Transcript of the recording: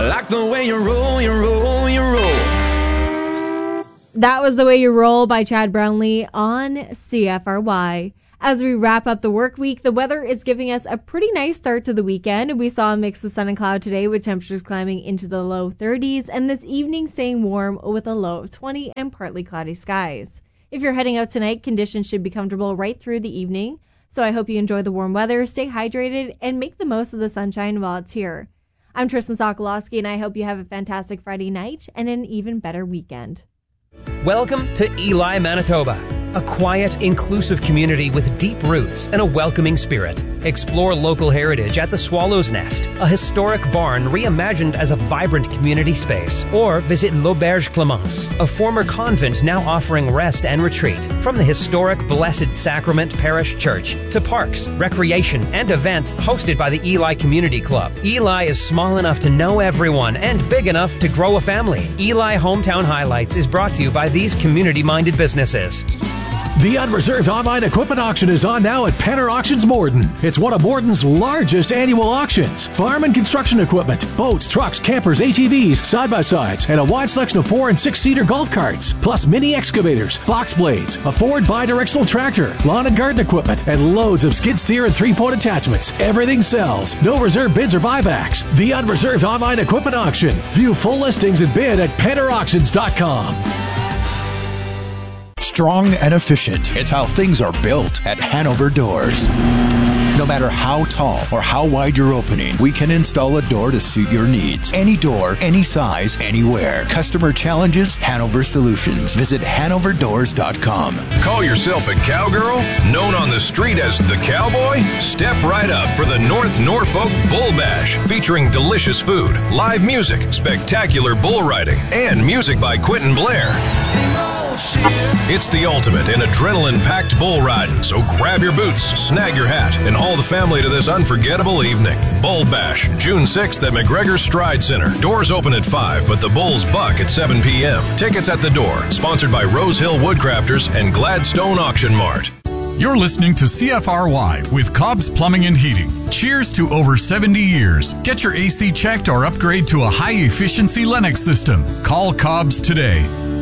like the way you roll, you roll, you roll. That was The Way You Roll by Chad Brownlee on CFRY. As we wrap up the work week, the weather is giving us a pretty nice start to the weekend. We saw a mix of sun and cloud today with temperatures climbing into the low 30s, and this evening staying warm with a low of 20 and partly cloudy skies. If you're heading out tonight, conditions should be comfortable right through the evening. So I hope you enjoy the warm weather, stay hydrated, and make the most of the sunshine while it's here. I'm Tristan Sokolowski, and I hope you have a fantastic Friday night and an even better weekend. Welcome to Eli, Manitoba, a quiet, inclusive community with deep roots and a welcoming spirit. Explore local heritage at the Swallow's Nest, a historic barn reimagined as a vibrant community space. Or visit L'Auberge Clemence, a former convent now offering rest and retreat. From the historic Blessed Sacrament Parish Church to parks, recreation, and events hosted by the Eli Community Club. Eli is small enough to know everyone and big enough to grow a family. Eli Hometown Highlights is brought to you by these community-minded businesses. The Unreserved Online Equipment Auction is on now at Penner Auctions Morden. It's one of Morden's largest annual auctions. Farm and construction equipment, boats, trucks, campers, ATVs, side-by-sides, and a wide selection of 4- and 6-seater golf carts, plus mini excavators, box blades, a Ford bi-directional tractor, lawn and garden equipment, and loads of skid steer and 3-point attachments. Everything sells. No reserve bids or buybacks. The Unreserved Online Equipment Auction. View full listings and bid at PennerAuctions.com. Strong and efficient. It's how things are built at Hanover Doors. No matter how tall or how wide your opening, we can install a door to suit your needs. Any door, any size, anywhere. Customer challenges, Hanover Solutions. Visit hanoverdoors.com. Call yourself a cowgirl? Known on the street as the Cowboy? Step right up for the North Norfolk Bull Bash, featuring delicious food, live music, spectacular bull riding, and music by Quentin Blair. It's the ultimate in adrenaline-packed bull riding, so grab your boots, snag your hat, and haul the family to this unforgettable evening. Bull Bash, June 6th at McGregor Stride Center. Doors open at 5, but the bulls buck at 7 p.m. Tickets at the door. Sponsored by Rose Hill Woodcrafters and Gladstone Auction Mart. You're listening to CFRY with Cobb's Plumbing and Heating. Cheers to over 70 years. Get your AC checked or upgrade to a high-efficiency Lennox system. Call Cobb's today.